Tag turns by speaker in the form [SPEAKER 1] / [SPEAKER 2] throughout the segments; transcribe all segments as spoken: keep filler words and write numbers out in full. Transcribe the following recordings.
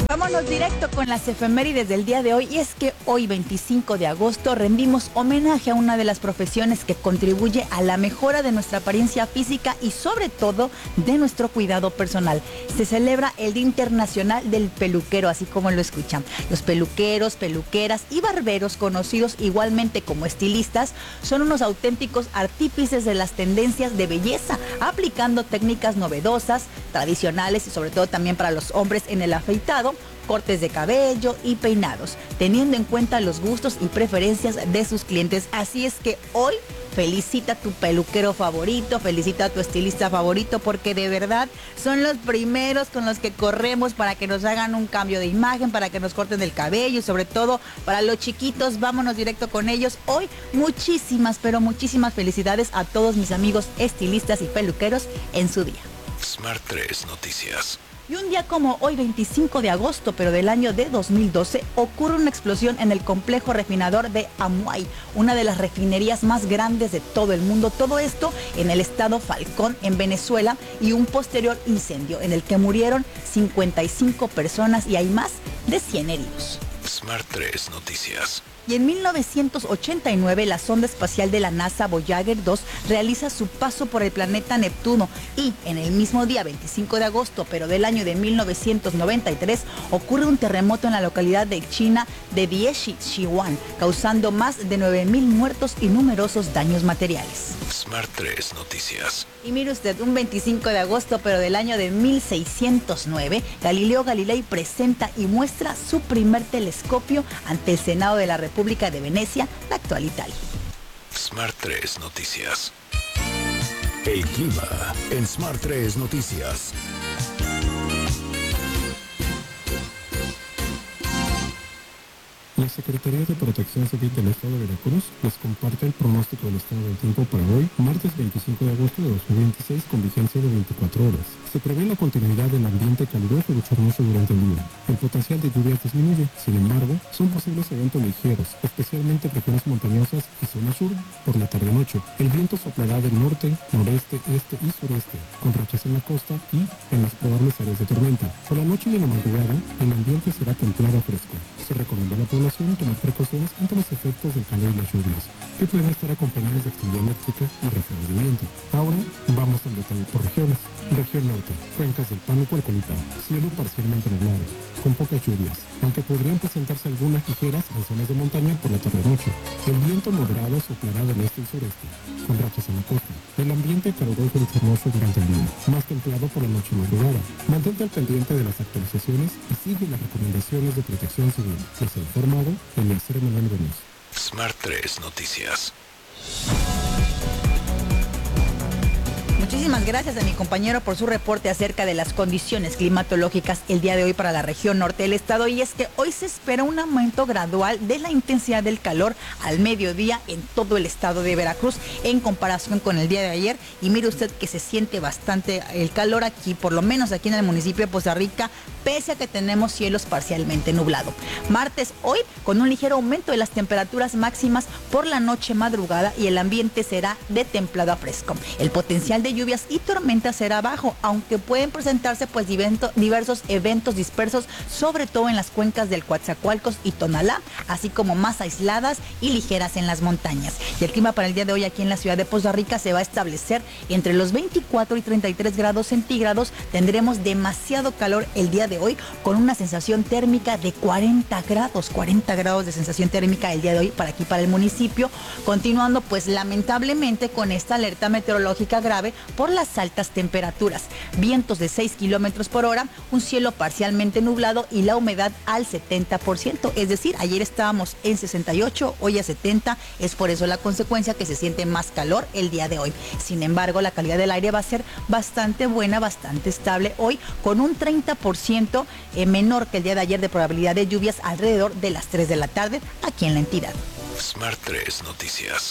[SPEAKER 1] Vámonos directo con las efemérides del día de hoy, y es que hoy veinticinco de agosto rendimos homenaje a una de las profesiones que contribuye a la mejora de nuestra apariencia física y sobre todo de nuestro cuidado personal. Se celebra el Día Internacional del Peluquero, así como lo escuchan. Los peluqueros, peluqueras y barberos, conocidos igualmente como estilistas, son unos auténticos artífices de las tendencias de belleza, aplicando técnicas novedosas, tradicionales y sobre todo también para los hombres en el afeitado, cortes de cabello y peinados, teniendo en cuenta los gustos y preferencias de sus clientes. Así es que hoy felicita a tu peluquero favorito, felicita a tu estilista favorito, porque de verdad son los primeros con los que corremos para que nos hagan un cambio de imagen, para que nos corten el cabello y sobre todo para los chiquitos. Vámonos directo con ellos. Hoy muchísimas, pero muchísimas felicidades a todos mis amigos estilistas y peluqueros en su día.
[SPEAKER 2] Smart tres Noticias.
[SPEAKER 1] Y un día como hoy, veinticinco de agosto, pero del año de dos mil doce, ocurre una explosión en el complejo refinador de Amuay, una de las refinerías más grandes de todo el mundo. Todo esto en el estado Falcón, en Venezuela, y un posterior incendio en el que murieron cincuenta y cinco personas y hay más de cien heridos.
[SPEAKER 2] Smart tres Noticias.
[SPEAKER 1] Y en mil novecientos ochenta y nueve, la sonda espacial de la NASA Voyager dos realiza su paso por el planeta Neptuno. Y en el mismo día, veinticinco de agosto, pero del año de mil novecientos noventa y tres, ocurre un terremoto en la localidad de China de Diexi, Sichuan, causando más de nueve mil muertos y numerosos daños materiales.
[SPEAKER 2] Smart tres Noticias.
[SPEAKER 1] Y mire usted, un veinticinco de agosto, pero del año de mil seiscientos nueve, Galileo Galilei presenta y muestra su primer telescopio ante el Senado de la República de Venecia, la actual Italia.
[SPEAKER 2] Smart tres Noticias.
[SPEAKER 3] El clima en Smart tres Noticias.
[SPEAKER 4] La Secretaría de Protección Civil del Estado de Veracruz les comparte el pronóstico del estado del tiempo para hoy, martes veinticinco de agosto de dos mil veintiséis, con vigencia de veinticuatro horas. Se prevé la continuidad del ambiente caluroso y bochornoso durante el día. El potencial de lluvias disminuye, sin embargo, son posibles eventos ligeros, especialmente en regiones montañosas y zona sur, por la tarde-noche. El viento soplará del norte, noreste, este y sureste, con rachas en la costa y en las probables áreas de tormenta. Por la noche y en la madrugada, el ambiente será templado fresco. Se recomienda a la población tomar precauciones ante los efectos del calor y las lluvias, que pueden estar acompañados de actividad eléctrica y ráfagas de viento. Ahora vamos al detalle por regiones. Región norte, cuencas del Pánuco al Colita, cielo parcialmente nublado, con pocas lluvias, aunque podrían presentarse algunas ligeras en zonas de montaña por la tarde-noche. El viento moderado soplará del este y sureste, con rachas en la costa. El ambiente caluroso y bochornoso durante el día, más templado por la noche y madrugada. Mantente al pendiente de las actualizaciones y sigue las recomendaciones de protección civil. Les ha informado Eliezer Manuel Gómez.
[SPEAKER 2] Smart tres Noticias.
[SPEAKER 1] Muchísimas gracias a mi compañero por su reporte acerca de las condiciones climatológicas el día de hoy para la región norte del estado. Y es que hoy se espera un aumento gradual de la intensidad del calor al mediodía en todo el estado de Veracruz en comparación con el día de ayer. Y mire usted que se siente bastante el calor aquí, por lo menos aquí en el municipio de Poza Rica, pese a que tenemos cielos parcialmente nublados. Martes hoy con un ligero aumento de las temperaturas máximas por la noche madrugada y el ambiente será de templado a fresco. El potencial de lluvias y tormentas será bajo, aunque pueden presentarse pues diversos eventos dispersos, sobre todo en las cuencas del Coatzacoalcos y Tonalá, así como más aisladas y ligeras en las montañas. Y el clima para el día de hoy aquí en la ciudad de Poza Rica se va a establecer entre los veinticuatro y treinta y tres grados centígrados. Tendremos demasiado calor el día de hoy con una sensación térmica de cuarenta grados, cuarenta grados de sensación térmica el día de hoy para aquí, para el municipio, continuando pues lamentablemente con esta alerta meteorológica grave por las altas temperaturas, vientos de seis kilómetros por hora, un cielo parcialmente nublado y la humedad al setenta por ciento, es decir, ayer estábamos en sesenta y ocho, hoy a setenta, es por eso la consecuencia que se siente más calor el día de hoy. Sin embargo, la calidad del aire va a ser bastante buena, bastante estable hoy, con un treinta por ciento menor que el día de ayer de probabilidad de lluvias alrededor de las tres de la tarde aquí en la entidad.
[SPEAKER 2] Smart tres Noticias.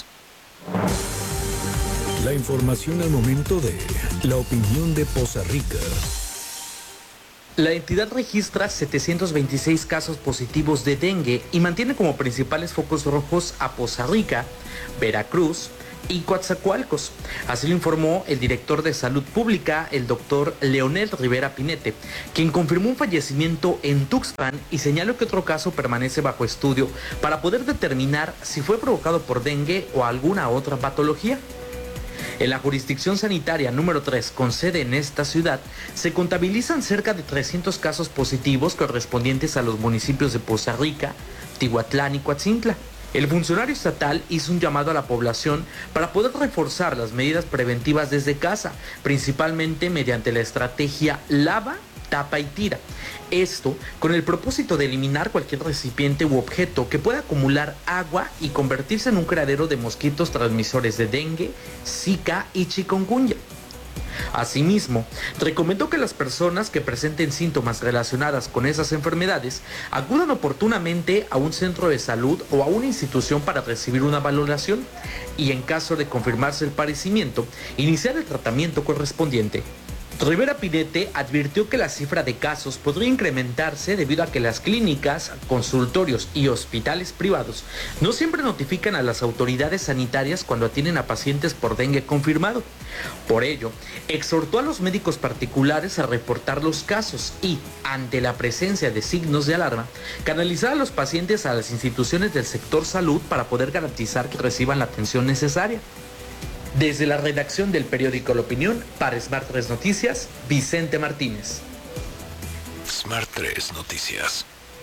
[SPEAKER 3] La información al momento de la opinión de Poza Rica.
[SPEAKER 5] La entidad registra setecientos veintiséis casos positivos de dengue y mantiene como principales focos rojos a Poza Rica, Veracruz, y Coatzacoalcos. Así lo informó el director de Salud Pública, el doctor Leonel Rivera Pinete, quien confirmó un fallecimiento en Tuxpan y señaló que otro caso permanece bajo estudio para poder determinar si fue provocado por dengue o alguna otra patología. En la jurisdicción sanitaria número tres, con sede en esta ciudad, se contabilizan cerca de trescientos casos positivos correspondientes a los municipios de Poza Rica, Tihuatlán y Coatzintla. El funcionario estatal hizo un llamado a la población para poder reforzar las medidas preventivas desde casa, principalmente mediante la estrategia lava, tapa y tira. Esto con el propósito de eliminar cualquier recipiente u objeto que pueda acumular agua y convertirse en un criadero de mosquitos transmisores de dengue, zika y chikungunya. Asimismo, recomendó que las personas que presenten síntomas relacionadas con esas enfermedades acudan oportunamente a un centro de salud o a una institución para recibir una valoración y, en caso de confirmarse el padecimiento, iniciar el tratamiento correspondiente. Rivera Pinete advirtió que la cifra de casos podría incrementarse debido a que las clínicas, consultorios y hospitales privados no siempre notifican a las autoridades sanitarias cuando atienden a pacientes por dengue confirmado. Por ello, exhortó a los médicos particulares a reportar los casos y, ante la presencia de signos de alarma, canalizar a los pacientes a las instituciones del sector salud para poder garantizar que reciban la atención necesaria. Desde la redacción del periódico La Opinión, para Smart tres Noticias, Vicente Martínez.
[SPEAKER 2] Smart tres Noticias.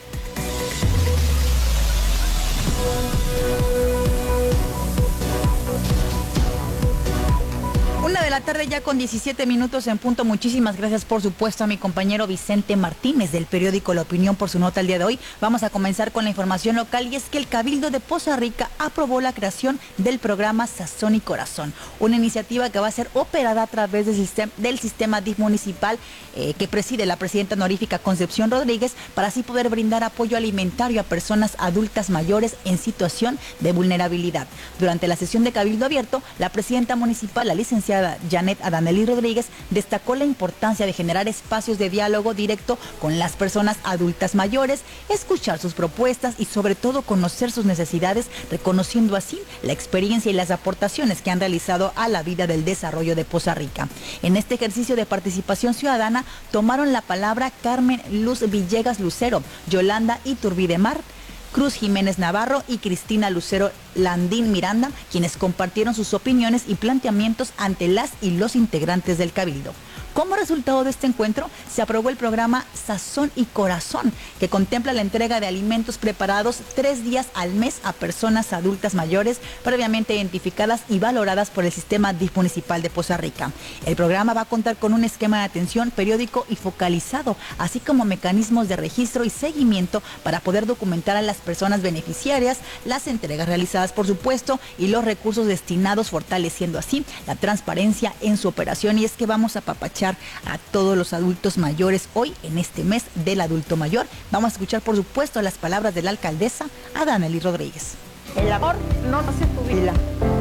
[SPEAKER 1] Una de la tarde ya con diecisiete minutos en punto. Muchísimas gracias por supuesto a mi compañero Vicente Martínez del periódico La Opinión por su nota el día de hoy. Vamos a comenzar con la información local y es que el Cabildo de Poza Rica aprobó la creación del programa Sazón y Corazón, una iniciativa que va a ser operada a través del sistema, del sistema D I F municipal eh, que preside la presidenta honorífica Concepción Rodríguez, para así poder brindar apoyo alimentario a personas adultas mayores en situación de vulnerabilidad. Durante la sesión de Cabildo Abierto, la presidenta municipal, la licenciada Janet Adanelli Rodríguez, destacó la importancia de generar espacios de diálogo directo con las personas adultas mayores, escuchar sus propuestas y sobre todo conocer sus necesidades, reconociendo así la experiencia y las aportaciones que han realizado a la vida del desarrollo de Poza Rica. En este ejercicio de participación ciudadana tomaron la palabra Carmen Luz Villegas Lucero, Yolanda Iturbide Mar, Cruz Jiménez Navarro y Cristina Lucero Landín Miranda, quienes compartieron sus opiniones y planteamientos ante las y los integrantes del Cabildo. Como resultado de este encuentro, se aprobó el programa Sazón y Corazón, que contempla la entrega de alimentos preparados tres días al mes a personas adultas mayores previamente identificadas y valoradas por el sistema D I F municipal de Poza Rica. El programa va a contar con un esquema de atención periódico y focalizado, así como mecanismos de registro y seguimiento para poder documentar a las personas beneficiarias, las entregas realizadas por supuesto y los recursos destinados, fortaleciendo así la transparencia en su operación. Y es que vamos a apapachar a todos los adultos mayores hoy en este mes del adulto mayor. Vamos a escuchar por supuesto las palabras de la alcaldesa Adanelli Rodríguez.
[SPEAKER 6] El amor no se jubila.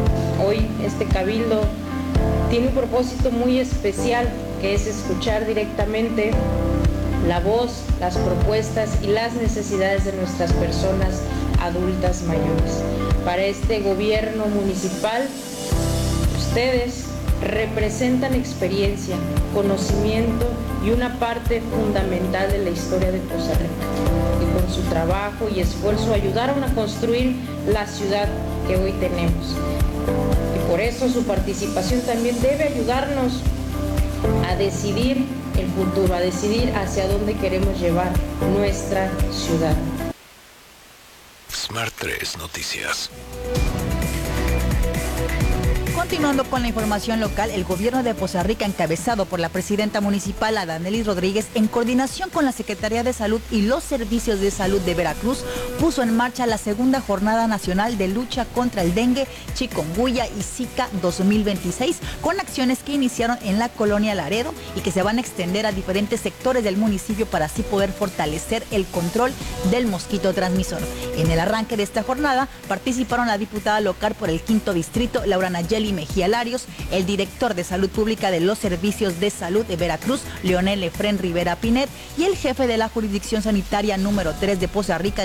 [SPEAKER 6] Hoy este cabildo tiene un propósito muy especial, que es escuchar directamente la voz, las propuestas y las necesidades de nuestras personas adultas mayores. Para este gobierno municipal, ustedes representan experiencia, conocimiento y una parte fundamental de la historia de Poza Rica, y con su trabajo y esfuerzo ayudaron a construir la ciudad que hoy tenemos. Y por eso su participación también debe ayudarnos a decidir el futuro, a decidir hacia dónde queremos llevar nuestra ciudad.
[SPEAKER 2] Smart tres Noticias.
[SPEAKER 1] Continuando con la información local, el gobierno de Poza Rica, encabezado por la presidenta municipal Adanelli Rodríguez, en coordinación con la Secretaría de Salud y los Servicios de Salud de Veracruz, puso en marcha la segunda Jornada Nacional de Lucha contra el Dengue, Chikungunya y Zika dos mil veintiséis, con acciones que iniciaron en la colonia Laredo y que se van a extender a diferentes sectores del municipio para así poder fortalecer el control del mosquito transmisor. En el arranque de esta jornada participaron la diputada local por el quinto distrito, Laura Nayeli Mejía Larios, el director de Salud Pública de los Servicios de Salud de Veracruz, Leonel Efrén Rivera Pinet, y el jefe de la jurisdicción sanitaria número tres de Poza Rica, el doctor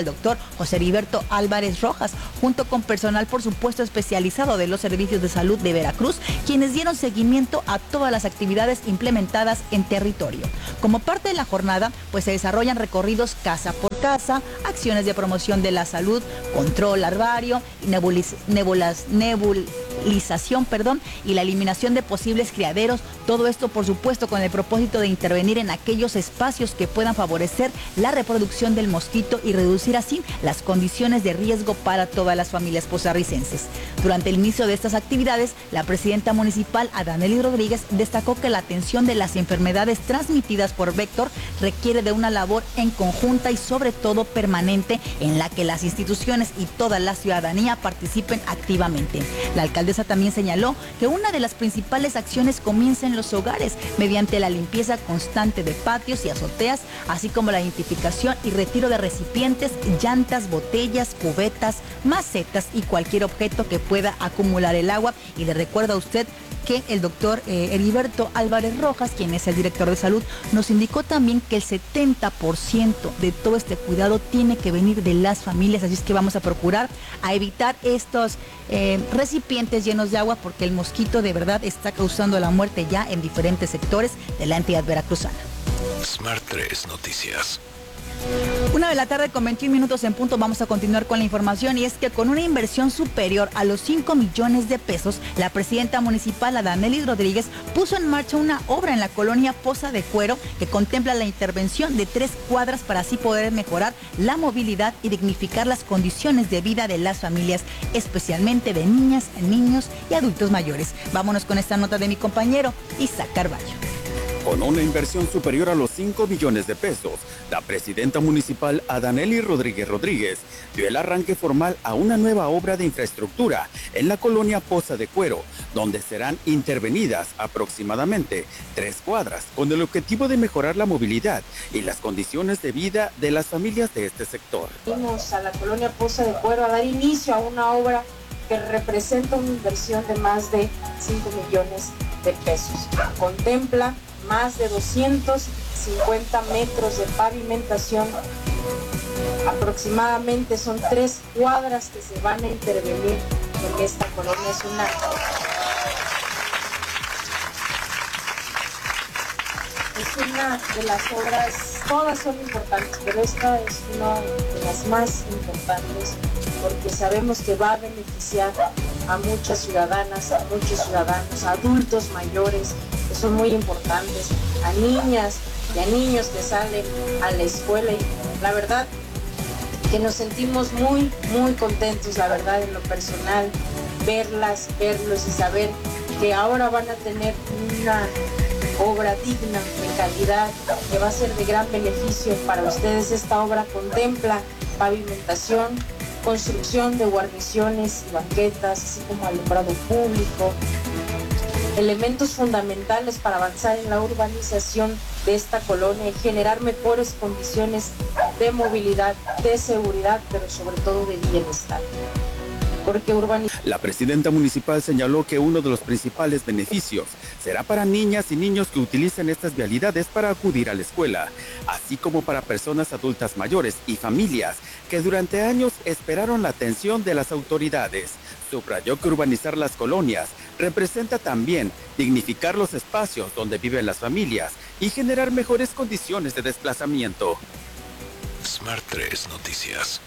[SPEAKER 1] José Heriberto Álvarez Rojas, junto con personal, por supuesto, especializado de los servicios de salud de Veracruz, quienes dieron seguimiento a todas las actividades implementadas en territorio. Como parte de la jornada, pues se desarrollan recorridos casa por casa, acciones de promoción de la salud, control larvario, nebuliz, nebulas, nebulización, perdón, y la eliminación de posibles criaderos. Todo esto, por supuesto, con el propósito de intervenir en aquellos espacios que puedan favorecer la reproducción del mosquito y reducir así las condiciones de riesgo para todas las familias costarricenses. Durante el inicio de estas actividades, la presidenta municipal, Adanely Rodríguez, destacó que la atención de las enfermedades transmitidas por vector requiere de una labor en conjunta y sobre todo permanente, en la que las instituciones y toda la ciudadanía participen activamente. La alcaldesa también señaló que una de las principales acciones comienza en los hogares, mediante la limpieza constante de patios y azoteas, así como la identificación y retiro de recipientes, llantas, botellas, cubetas, macetas y cualquier objeto que pueda acumular el agua. Y le recuerdo a usted que el doctor eh, Heriberto Álvarez Rojas, quien es el director de salud, nos indicó también que el setenta por ciento de todo este cuidado tiene que venir de las familias, así es que vamos a procurar a evitar estos eh, recipientes llenos de agua, porque el mosquito de verdad está causando la muerte ya en diferentes sectores de la entidad veracruzana.
[SPEAKER 2] Smart tres Noticias.
[SPEAKER 1] Una de la tarde con veintiún minutos en punto, vamos a continuar con la información, y es que con una inversión superior a los cinco millones de pesos, la presidenta municipal, Adanely Rodríguez, puso en marcha una obra en la colonia Poza de Cuero que contempla la intervención de tres cuadras para así poder mejorar la movilidad y dignificar las condiciones de vida de las familias, especialmente de niñas, niños y adultos mayores. Vámonos con esta nota de mi compañero Isaac Carballo.
[SPEAKER 7] Con una inversión superior a los cinco millones de pesos, la presidenta municipal Adanely Rodríguez Rodríguez dio el arranque formal a una nueva obra de infraestructura en la colonia Poza de Cuero, donde serán intervenidas aproximadamente tres cuadras con el objetivo de mejorar la movilidad y las condiciones de vida de las familias de este sector.
[SPEAKER 6] Vamos a la colonia Poza de Cuero a dar inicio a una obra que representa una inversión de más de cinco millones de pesos. Contempla más de doscientos cincuenta metros de pavimentación, aproximadamente son tres cuadras que se van a intervenir en esta colonia. Es una, es una de las obras, todas son importantes, pero esta es una de las más importantes, porque sabemos que va a beneficiar a muchas ciudadanas, a muchos ciudadanos, a adultos mayores, que son muy importantes, a niñas y a niños que salen a la escuela, y la verdad que nos sentimos muy, muy contentos, la verdad, en lo personal, verlas, verlos y saber que ahora van a tener una obra digna, de calidad, que va a ser de gran beneficio para ustedes. Esta obra contempla pavimentación, construcción de guarniciones y banquetas, así como alumbrado público, elementos fundamentales para avanzar en la urbanización de esta colonia y generar mejores condiciones de movilidad, de seguridad, pero sobre todo de bienestar. Porque urbaniz...
[SPEAKER 7] La presidenta municipal señaló que uno de los principales beneficios será para niñas y niños que utilicen estas vialidades para acudir a la escuela, así como para personas adultas mayores y familias que durante años esperaron la atención de las autoridades. Subrayó que urbanizar las colonias representa también dignificar los espacios donde viven las familias y generar mejores condiciones de desplazamiento.
[SPEAKER 2] Smart tres Noticias.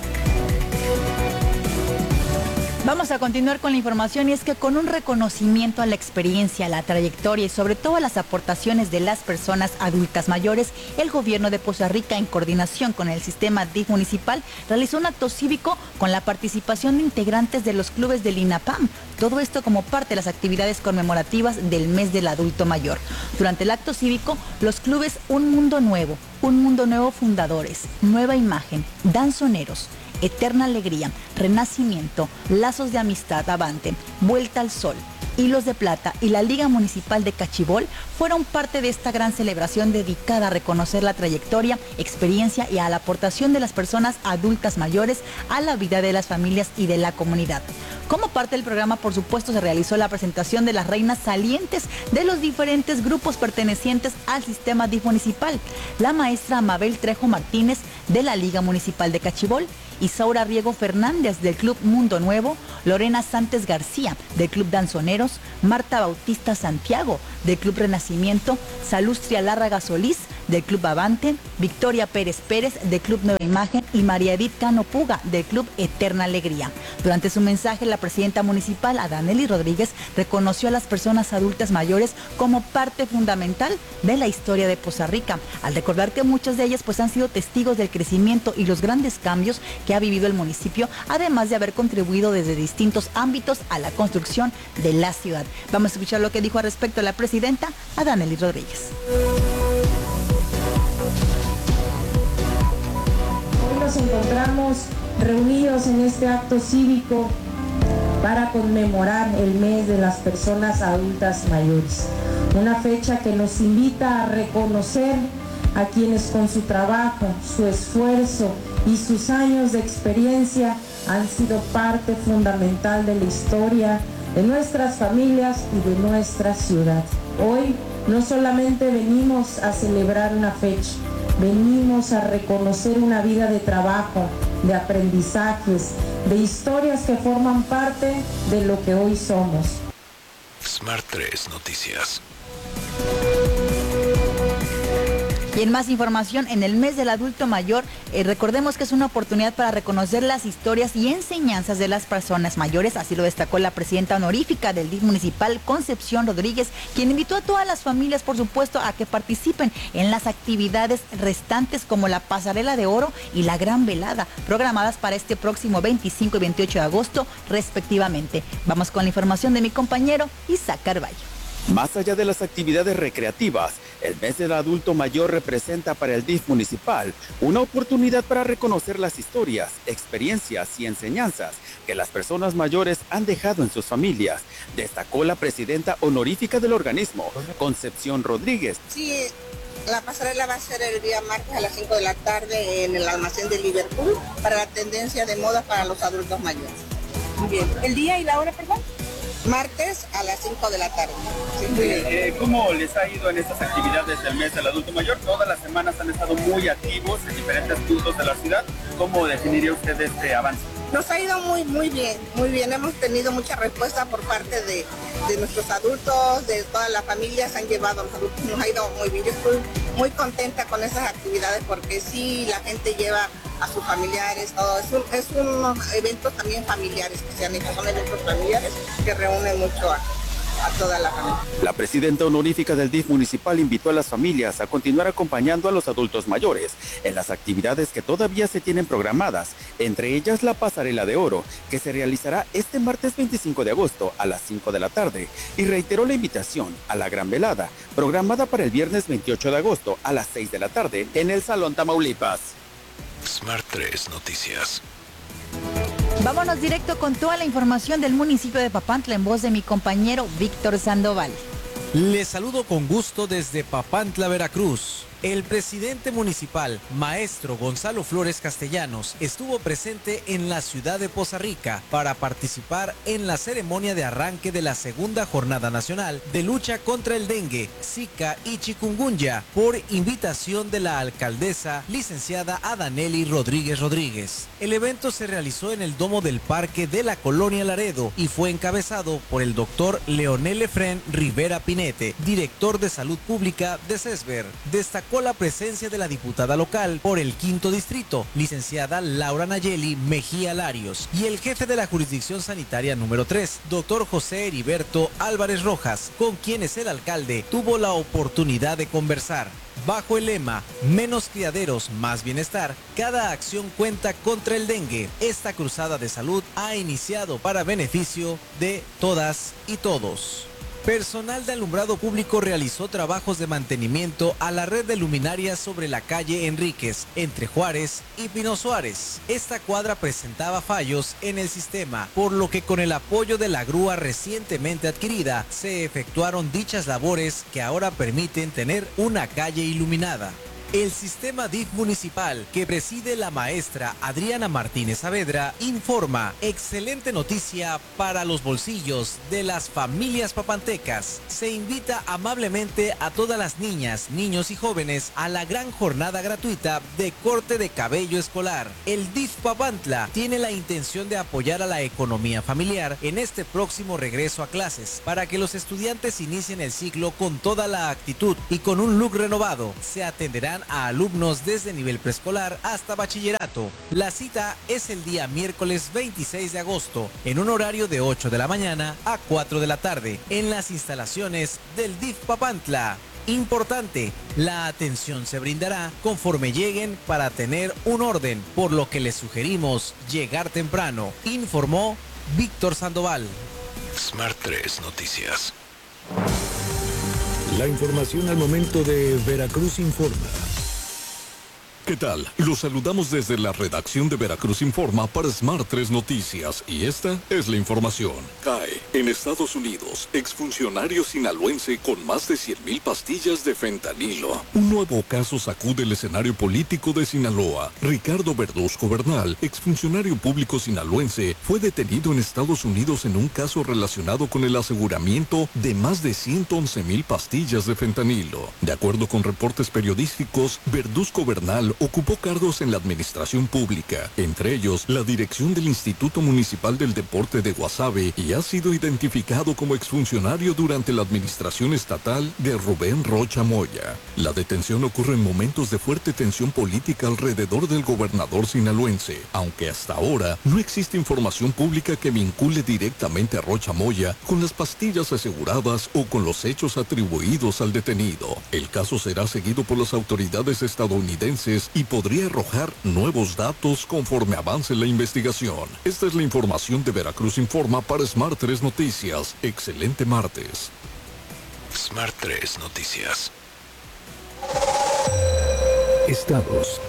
[SPEAKER 1] Vamos a continuar con la información, y es que con un reconocimiento a la experiencia, la trayectoria y sobre todo a las aportaciones de las personas adultas mayores, el gobierno de Poza Rica, en coordinación con el sistema D I F municipal, realizó un acto cívico con la participación de integrantes de los clubes del INAPAM. Todo esto como parte de las actividades conmemorativas del mes del adulto mayor. Durante el acto cívico, los clubes Un Mundo Nuevo, Un Mundo Nuevo Fundadores, Nueva Imagen, Danzoneros, Eterna Alegría, Renacimiento, Lazos de Amistad Avante, Vuelta al Sol, Hilos de Plata y la Liga Municipal de Cachibol fueron parte de esta gran celebración dedicada a reconocer la trayectoria, experiencia y a la aportación de las personas adultas mayores a la vida de las familias y de la comunidad. Como parte del programa, por supuesto, se realizó la presentación de las reinas salientes de los diferentes grupos pertenecientes al sistema D I F municipal. La maestra Mabel Trejo Martínez de la Liga Municipal de Cachibol, Isaura Riego Fernández del Club Mundo Nuevo, Lorena Santos García del Club Danzoneros, Marta Bautista Santiago del Club Renacimiento, Salustria Lárraga Solís del Club Avante, Victoria Pérez Pérez del Club Nueva Imagen y María Edith Cano Puga del Club Eterna Alegría. Durante su mensaje, la presidenta municipal, Adanely Rodríguez, reconoció a las personas adultas mayores como parte fundamental de la historia de Poza Rica, al recordar que muchas de ellas pues han sido testigos del crecimiento y los grandes cambios que ha vivido el municipio, además de haber contribuido desde distintos ámbitos a la construcción de la ciudad. Vamos a escuchar lo que dijo al respecto la presidenta Adanely Rodríguez.
[SPEAKER 6] Hoy nos encontramos reunidos en este acto cívico para conmemorar el mes de las personas adultas mayores. Una fecha que nos invita a reconocer a quienes con su trabajo, su esfuerzo y sus años de experiencia han sido parte fundamental de la historia de nuestras familias y de nuestra ciudad. Hoy no solamente venimos a celebrar una fecha, venimos a reconocer una vida de trabajo, de aprendizajes, de historias que forman parte de lo que hoy somos.
[SPEAKER 2] Smart tres Noticias.
[SPEAKER 1] Y en más información, en el mes del adulto mayor, eh, recordemos que es una oportunidad para reconocer las historias y enseñanzas de las personas mayores, así lo destacó la presidenta honorífica del D I F municipal, Concepción Rodríguez, quien invitó a todas las familias, por supuesto, a que participen en las actividades restantes como la Pasarela de Oro y la Gran Velada, programadas para este próximo veinticinco y veintiocho de agosto, respectivamente. Vamos con la información de mi compañero Isaac Carballo.
[SPEAKER 7] Más allá de las actividades recreativas, el mes del adulto mayor representa para el D I F municipal una oportunidad para reconocer las historias, experiencias y enseñanzas que las personas mayores han dejado en sus familias, destacó la presidenta honorífica del organismo, Concepción Rodríguez.
[SPEAKER 8] Sí, la pasarela va a ser el día martes a las cinco de la tarde en el almacén de Liverpool para la tendencia de moda para los adultos mayores. Muy bien. ¿El día y la hora, perdón? Martes a las cinco de la tarde. Sí,
[SPEAKER 7] eh, ¿Cómo les ha ido en estas actividades del mes del adulto mayor? Todas las semanas han estado muy activos en diferentes puntos de la ciudad. ¿Cómo definiría usted este avance?
[SPEAKER 8] Nos ha ido muy, muy bien, muy bien. Hemos tenido mucha respuesta por parte de, de nuestros adultos, de todas las familias han llevado a los adultos. Nos ha ido muy bien. Yo estoy muy contenta con esas actividades porque sí, la gente lleva a sus familiares, todo. Es, un, es unos eventos también familiares que se han hecho, son eventos familiares que reúnen mucho a, a toda la familia.
[SPEAKER 7] La presidenta honorífica del D I F municipal invitó a las familias a continuar acompañando a los adultos mayores en las actividades que todavía se tienen programadas, entre ellas la Pasarela de Oro, que se realizará este martes veinticinco de agosto a las cinco de la tarde, y reiteró la invitación a la Gran Velada, programada para el viernes veintiocho de agosto a las seis de la tarde en el Salón Tamaulipas.
[SPEAKER 2] Smart tres Noticias.
[SPEAKER 1] Vámonos directo con toda la información del municipio de Papantla en voz de mi compañero Víctor Sandoval.
[SPEAKER 9] Les saludo con gusto desde Papantla, Veracruz. El presidente municipal, maestro Gonzalo Flores Castellanos, estuvo presente en la ciudad de Poza Rica para participar en la ceremonia de arranque de la segunda jornada nacional de lucha contra el dengue, zika y chikungunya, por invitación de la alcaldesa licenciada Adanely Rodríguez Rodríguez. El evento se realizó en el domo del parque de la colonia Laredo y fue encabezado por el doctor Leonel Efrén Rivera Pinete, director de salud pública de CESBER. Destacó la presencia de la diputada local por el quinto distrito, licenciada Laura Nayeli Mejía Larios, y el jefe de la jurisdicción sanitaria número tres, doctor José Heriberto Álvarez Rojas, con quienes el alcalde tuvo la oportunidad de conversar. Bajo el lema "Menos criaderos, más bienestar", cada acción cuenta contra el dengue. Esta cruzada de salud ha iniciado para beneficio de todas y todos. Personal de alumbrado público realizó trabajos de mantenimiento a la red de luminarias sobre la calle Enríquez, entre Juárez y Pino Suárez. Esta cuadra presentaba fallos en el sistema, por lo que con el apoyo de la grúa recientemente adquirida, se efectuaron dichas labores que ahora permiten tener una calle iluminada. El sistema D I F municipal que preside la maestra Adriana Martínez Saavedra informa: excelente noticia para los bolsillos de las familias papantecas. Se invita amablemente a todas las niñas, niños y jóvenes a la gran jornada gratuita de corte de cabello escolar. El D I F Papantla tiene la intención de apoyar a la economía familiar en este próximo regreso a clases para que los estudiantes inicien el ciclo con toda la actitud y con un look renovado. Se atenderán a alumnos desde nivel preescolar hasta bachillerato. La cita es el día miércoles veintiséis de agosto en un horario de ocho de la mañana a cuatro de la tarde en las instalaciones del D I F Papantla. Importante, la atención se brindará conforme lleguen para tener un orden, por lo que les sugerimos llegar temprano, informó Víctor Sandoval.
[SPEAKER 2] Smart tres Noticias.
[SPEAKER 3] La información al momento de Veracruz Informa.
[SPEAKER 10] ¿Qué tal? Los saludamos desde la redacción de Veracruz Informa para Smart tres Noticias y esta es la información. Cae en Estados Unidos exfuncionario sinaloense con más de cien mil pastillas de fentanilo. Un nuevo caso sacude el escenario político de Sinaloa. Ricardo Verduzco Bernal, exfuncionario público sinaloense, fue detenido en Estados Unidos en un caso relacionado con el aseguramiento de más de ciento once mil pastillas de fentanilo. De acuerdo con reportes periodísticos, Verduzco Bernal ocupó cargos en la administración pública, entre ellos la dirección del Instituto Municipal del Deporte de Guasave, y ha sido identificado como exfuncionario durante la administración estatal de Rubén Rocha Moya. La detención ocurre en momentos de fuerte tensión política alrededor del gobernador sinaloense, aunque hasta ahora no existe información pública que vincule directamente a Rocha Moya con las pastillas aseguradas o con los hechos atribuidos al detenido. El caso será seguido por las autoridades estadounidenses y podría arrojar nuevos datos conforme avance la investigación. Esta es la información de Veracruz Informa para Smart tres Noticias. Excelente martes.
[SPEAKER 2] Smart tres Noticias.
[SPEAKER 3] Estados.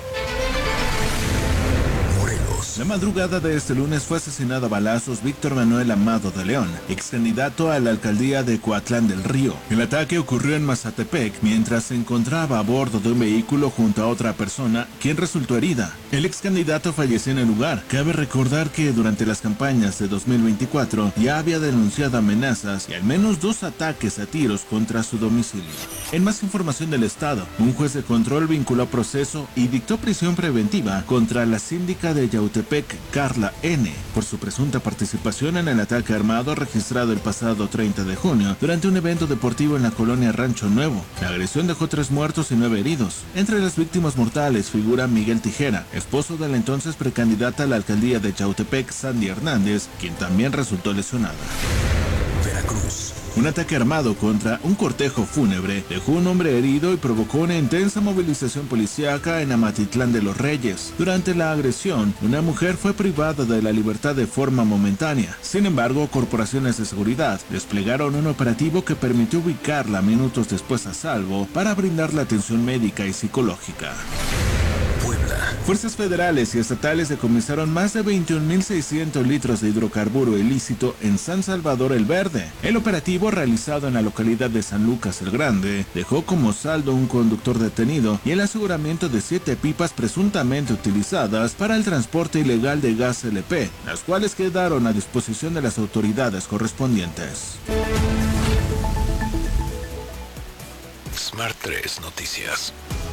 [SPEAKER 11] La madrugada de este lunes fue asesinado a balazos Víctor Manuel Amado de León, ex candidato a la alcaldía de Coatlán del Río. El ataque ocurrió en Mazatepec mientras se encontraba a bordo de un vehículo junto a otra persona, quien resultó herida. El ex candidato falleció en el lugar. Cabe recordar que durante las campañas de dos mil veinticuatro ya había denunciado amenazas y al menos dos ataques a tiros contra su domicilio. En más información del estado, un juez de control vinculó a proceso y dictó prisión preventiva contra la síndica de Yautepec, Carla N., por su presunta participación en el ataque armado registrado el pasado treinta de junio durante un evento deportivo en la colonia Rancho Nuevo. La agresión dejó tres muertos y nueve heridos. Entre las víctimas mortales figura Miguel Tijera, esposo de la entonces precandidata a la alcaldía de Yautepec, Sandy Hernández, quien también resultó lesionada.
[SPEAKER 3] Veracruz.
[SPEAKER 11] Un ataque armado contra un cortejo fúnebre dejó un hombre herido y provocó una intensa movilización policíaca en Amatitlán de los Reyes. Durante la agresión, una mujer fue privada de la libertad de forma momentánea. Sin embargo, corporaciones de seguridad desplegaron un operativo que permitió ubicarla minutos después a salvo para brindarle atención médica y psicológica. Fuerzas federales y estatales decomisaron más de veintiún mil seiscientos litros de hidrocarburo ilícito en San Salvador el Verde. El operativo, realizado en la localidad de San Lucas el Grande, dejó como saldo un conductor detenido y el aseguramiento de siete pipas presuntamente utilizadas para el transporte ilegal de gas L P, las cuales quedaron a disposición de las autoridades correspondientes.
[SPEAKER 2] Smart tres Noticias.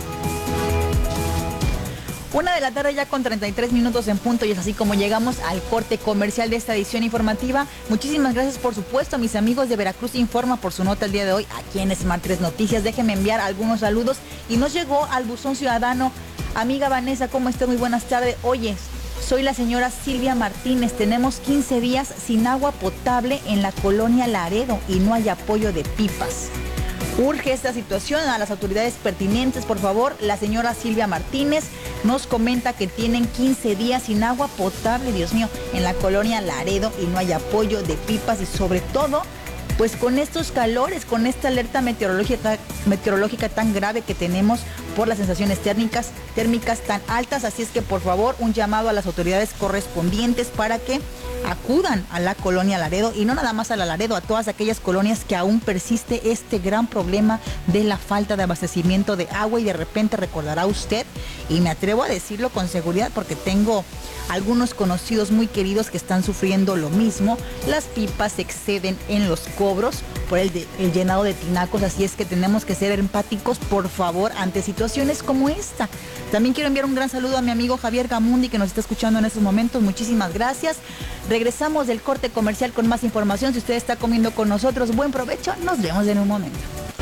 [SPEAKER 1] Una de la tarde ya con treinta y tres minutos en punto, y es así como llegamos al corte comercial de esta edición informativa. Muchísimas gracias, por supuesto, a mis amigos de Veracruz Informa por su nota el día de hoy aquí en Smart tres Noticias. Déjenme enviar algunos saludos y nos llegó al buzón ciudadano. Amiga Vanessa, ¿cómo estás? Muy buenas tardes. Oye, soy la señora Silvia Martínez. Tenemos quince días sin agua potable en la colonia Laredo y no hay apoyo de pipas. Urge esta situación a las autoridades pertinentes, por favor. La señora Silvia Martínez nos comenta que tienen quince días sin agua potable, Dios mío, en la colonia Laredo y no hay apoyo de pipas y sobre todo, pues con estos calores, con esta alerta meteorológica, meteorológica tan grave que tenemos por las sensaciones térmicas, térmicas tan altas. Así es que, por favor, un llamado a las autoridades correspondientes para que acudan a la colonia Laredo, y no nada más a la Laredo, a todas aquellas colonias que aún persiste este gran problema de la falta de abastecimiento de agua. Y de repente recordará usted, y me atrevo a decirlo con seguridad porque tengo algunos conocidos muy queridos que están sufriendo lo mismo, las pipas se exceden en los cobros por el, de, el llenado de tinacos, así es que tenemos que ser empáticos, por favor, ante situaciones como esta. También quiero enviar un gran saludo a mi amigo Javier Gamundi, que nos está escuchando en estos momentos. Muchísimas gracias. Regresamos del corte comercial con más información. Si usted está comiendo con nosotros, buen provecho. Nos vemos en un momento.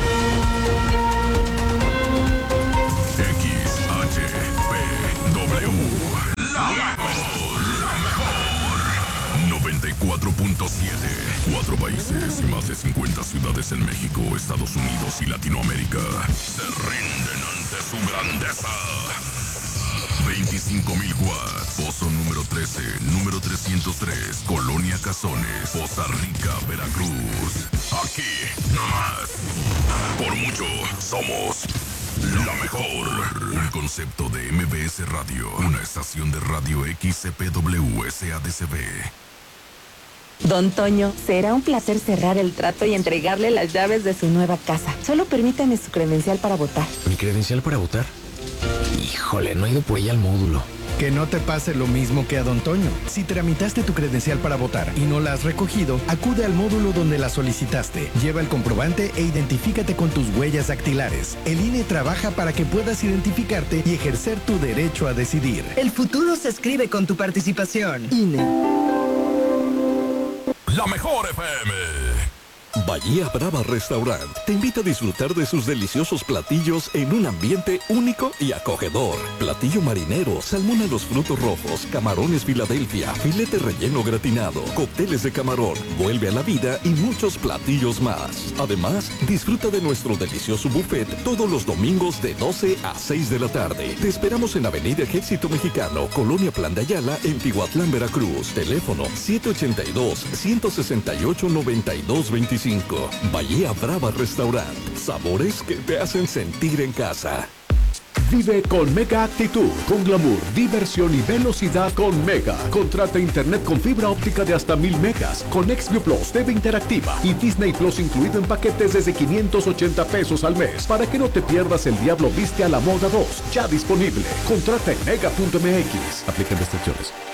[SPEAKER 3] X H P W, la mejor, la mejor. noventa y cuatro punto siete. Cuatro países y más de cincuenta ciudades en México, Estados Unidos y Latinoamérica se rinden ante su grandeza. veinticinco mil watts, Pozo número trece, número trescientos tres, Colonia Cazones, Poza Rica, Veracruz. Aquí, nomás. Por mucho, somos la mejor. Un concepto de M B S Radio, una estación de radio X C P W S A D C B.
[SPEAKER 12] Don Toño, será un placer cerrar el trato y entregarle las llaves de su nueva casa. Solo permítame su credencial para votar.
[SPEAKER 13] ¿Mi credencial para votar? Híjole, no he ido por ella al módulo.
[SPEAKER 14] Que no te pase lo mismo que a Don Toño. Si tramitaste tu credencial para votar y no la has recogido, acude al módulo donde la solicitaste. Lleva el comprobante e identifícate con tus huellas dactilares. El I N E trabaja para que puedas identificarte y ejercer tu derecho a decidir.
[SPEAKER 15] El futuro se escribe con tu participación. I N E.
[SPEAKER 3] La mejor F M.
[SPEAKER 10] Bahía Brava Restaurant te invita a disfrutar de sus deliciosos platillos en un ambiente único y acogedor. Platillo marinero, salmón a los frutos rojos, camarones Filadelfia, filete relleno gratinado, cócteles de camarón, vuelve a la vida y muchos platillos más. Además, disfruta de nuestro delicioso buffet todos los domingos de doce a seis de la tarde. Te esperamos en Avenida Ejército Mexicano, Colonia Plan de Ayala, en Tihuatlán, Veracruz. Teléfono siete ochenta y dos, ciento sesenta y ocho, noventa y dos veinticinco. Bahía Brava Restaurant. Sabores que te hacen sentir en casa.
[SPEAKER 16] Vive con Mega Actitud, con glamour, diversión y velocidad con Mega. Contrata internet con fibra óptica de hasta mil megas, con Xview Plus, T V interactiva y Disney Plus incluido en paquetes desde quinientos ochenta pesos al mes, para que no te pierdas El Diablo Viste a la Moda dos, ya disponible. Contrata en mega punto m x. Aplican restricciones.